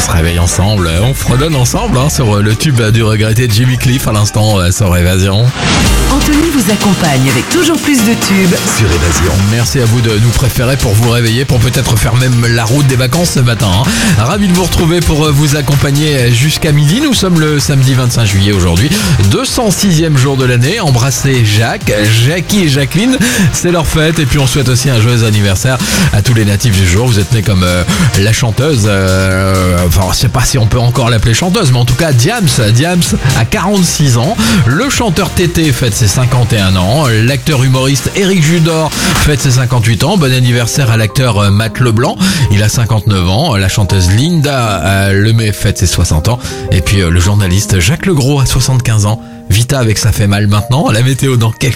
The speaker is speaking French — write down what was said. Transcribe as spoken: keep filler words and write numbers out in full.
se réveille ensemble, on fredonne ensemble hein, sur le tube du regretté Jimmy Cliff à l'instant euh, sur Évasion. Anthony vous accompagne avec toujours plus de tubes Sur Évasion. Merci à vous de nous préférer pour vous réveiller, pour peut-être faire même la route des vacances ce matin. Hein. Ravi de vous retrouver pour vous accompagner jusqu'à midi. Nous sommes le samedi vingt-cinq juillet aujourd'hui, deux cent sixième jour de l'année. Embrassez Jacques, Jackie et Jacqueline, c'est leur fête. Et puis on souhaite aussi un joyeux anniversaire à tous les natifs du jour. Vous êtes nés comme euh, la chanteuse, euh, enfin je sais pas si on peut encore l'appeler chanteuse, mais en tout cas Diams, Diams a quarante-six ans. Le chanteur Tété fête ses cinquante et un ans. L'acteur humoriste Éric Judor fête ses cinquante-huit ans. Bon anniversaire à l'acteur Matt Leblanc, il a cinquante-neuf ans. La chanteuse Linda euh, Lemay fête ses soixante ans. Et puis euh, le journaliste Jacques Legros a soixante-quinze ans. Vita avec Ça fait mal maintenant. La météo dans quelques